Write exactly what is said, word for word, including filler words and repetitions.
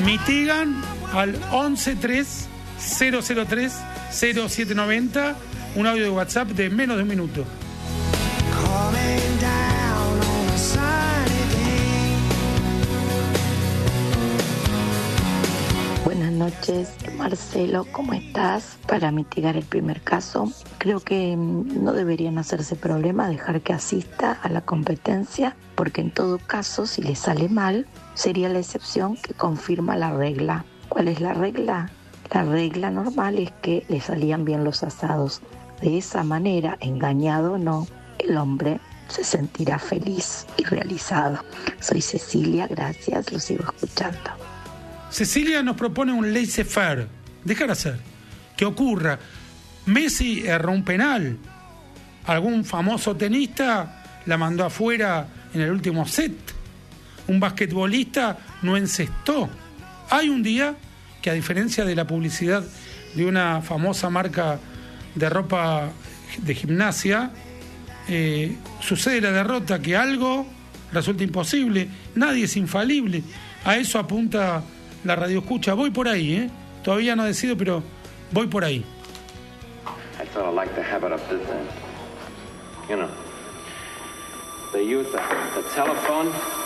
Mitigan al once tres cero cero tres cero siete noventa, un audio de WhatsApp de menos de un minuto. Buenas noches, Marcelo, ¿cómo estás? Para mitigar el primer caso, creo que no deberían hacerse problema dejar que asista a la competencia, porque en todo caso, si le sale mal, sería la excepción que confirma la regla. ¿Cuál es la regla? La regla normal es que le salían bien los asados. De esa manera, engañado o no, el hombre se sentirá feliz y realizado. Soy Cecilia, gracias, lo sigo escuchando. Cecilia nos propone un laissez-faire, dejar hacer, que ocurra. Messi erró un penal, algún famoso tenista la mandó afuera en el último set, un basquetbolista no encestó. Hay un día que, a diferencia de la publicidad de una famosa marca de ropa de gimnasia, eh, sucede la derrota, que algo resulta imposible, nadie es infalible. A eso apunta la radio escucha. Voy por ahí, ¿eh? Todavía no decido, pero voy por ahí. I sort of like the habit of business. You know, they use the, the telephone